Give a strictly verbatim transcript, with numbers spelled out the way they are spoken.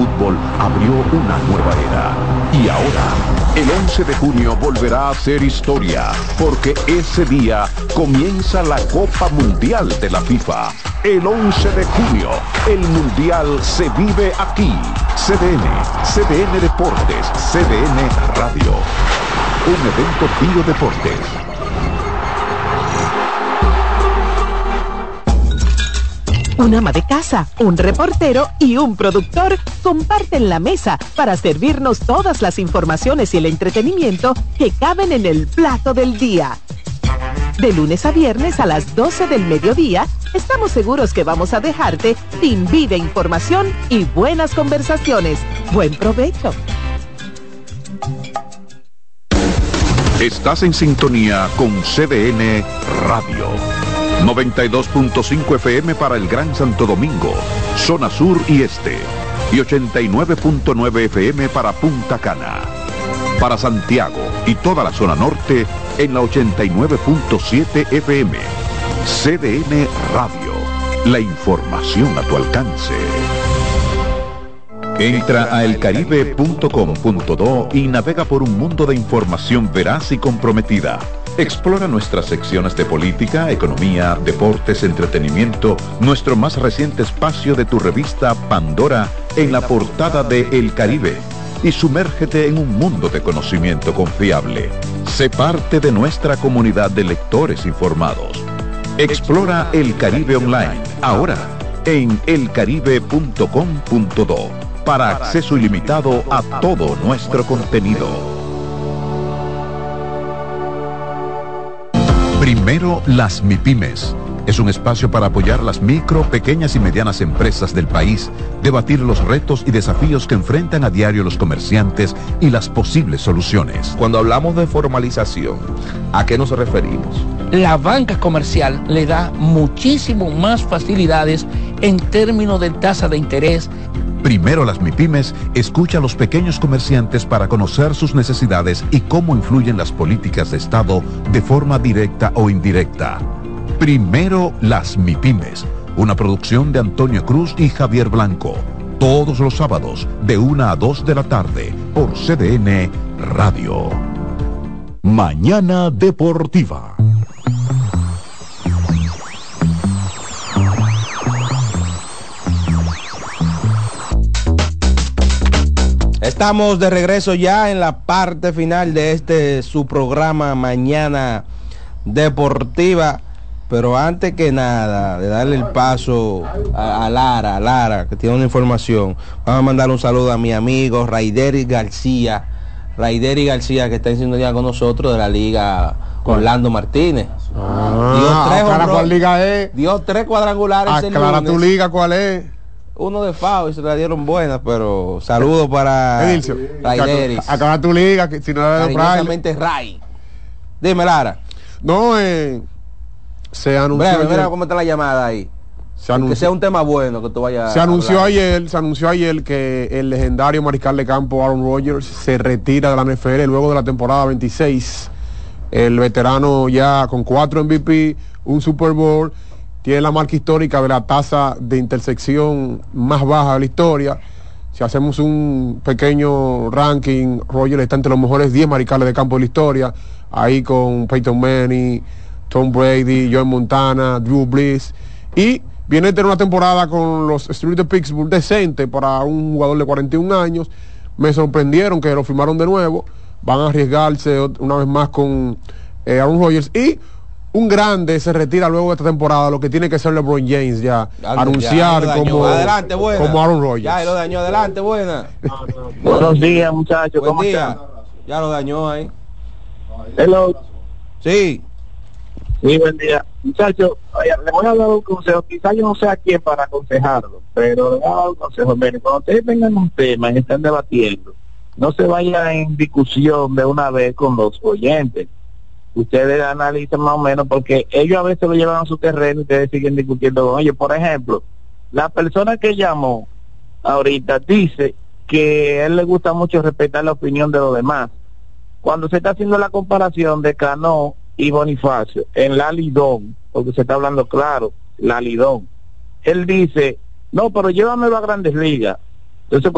fútbol abrió una nueva era. Y ahora, el once de junio volverá a ser historia, porque ese día comienza la Copa Mundial de la FIFA. El once de junio, el Mundial se vive aquí. C D N, C D N Deportes, C D N Radio. Un evento Tío Deportes. Una ama de casa, un reportero y un productor comparten la mesa para servirnos todas las informaciones y el entretenimiento que caben en el plato del día. De lunes a viernes a las doce del mediodía, estamos seguros que vamos a dejarte sin vida, información y buenas conversaciones. Buen provecho. Estás en sintonía con C D N Radio. noventa y dos punto cinco F M para el Gran Santo Domingo, zona sur y este, y ochenta y nueve punto nueve F M para Punta Cana. Para Santiago y toda la zona norte en la ochenta y nueve punto siete F M. C D N Radio, la información a tu alcance. Entra a el caribe punto com punto do y navega por un mundo de información veraz y comprometida. Explora nuestras secciones de política, economía, deportes, entretenimiento, nuestro más reciente espacio de tu revista Pandora en la portada de El Caribe y sumérgete en un mundo de conocimiento confiable. Sé parte de nuestra comunidad de lectores informados. Explora El Caribe Online, ahora en el caribe punto com punto do, para acceso ilimitado a todo nuestro contenido. Primero las MIPYMES. Es un espacio para apoyar las micro, pequeñas y medianas empresas del país, debatir los retos y desafíos que enfrentan a diario los comerciantes y las posibles soluciones. Cuando hablamos de formalización, ¿a qué nos referimos? La banca comercial le da muchísimo más facilidades en términos de tasa de interés. Primero las MIPYMES escucha a los pequeños comerciantes para conocer sus necesidades y cómo influyen las políticas de Estado de forma directa o indirecta. Primero las MIPYMES, una producción de Antonio Cruz y Javier Blanco. Todos los sábados de una a dos de la tarde por C D N Radio. Mañana Deportiva. Estamos de regreso ya en la parte final de este su programa Mañana Deportiva, pero antes que nada de darle el paso a, a Lara, a Lara que tiene una información, vamos a mandar un saludo a mi amigo Raideri García, Raideri García que está en sintonía con nosotros de la liga Orlando Martínez. Ah, dio tres aclara cuál liga es. Dio tres cuadrangulares. Aclara tu liga cuál es. Uno de F A O y se la dieron buenas, pero saludos para Raideris. Acaba tu liga, que si no la de Cariñosamente Ray. Dime, Lara. No, eh, se anunció. Breve, mira cómo está la llamada ahí. Se anunció, que sea un tema bueno que tú vayas. Se anunció a ayer, se anunció ayer que el legendario mariscal de campo Aaron Rodgers se retira de la N F L luego de la temporada veintiséis. El veterano ya con cuatro M V P, un Super Bowl. Tiene la marca histórica de la tasa de intersección más baja de la historia. Si hacemos un pequeño ranking, Rodgers está entre los mejores diez mariscales de campo de la historia, ahí con Peyton Manning, Tom Brady, Joe Montana, Drew Brees, y viene a tener una temporada con los Steelers de Pittsburgh decente para un jugador de cuarenta y un años. Me sorprendieron que lo firmaron de nuevo, van a arriesgarse una vez más con eh, Aaron Rodgers, y un grande se retira luego de esta temporada, lo que tiene que ser LeBron James ya, ya anunciar ya, como, adelante, como Aaron Rodgers. Ya, lo dañó, adelante, buena. Buenos días, muchachos, Buen ¿cómo día. están? Ya lo dañó ahí. Hello. Sí. Sí, buen día. Muchachos, le voy a dar un consejo, quizás yo no sea quien para aconsejarlo, pero le voy a dar un consejo. Miren, cuando ustedes tengan un tema y estén debatiendo, no se vayan en discusión de una vez con los oyentes. Ustedes analizan más o menos, porque ellos a veces lo llevan a su terreno y ustedes siguen discutiendo con ellos. Por ejemplo, la persona que llamó ahorita dice que a él le gusta mucho respetar la opinión de los demás. Cuando se está haciendo la comparación de Cano y Bonifacio en la Lidón, porque se está hablando claro, la Lidón, él dice, no, pero llévamelo a Grandes Ligas. Entonces,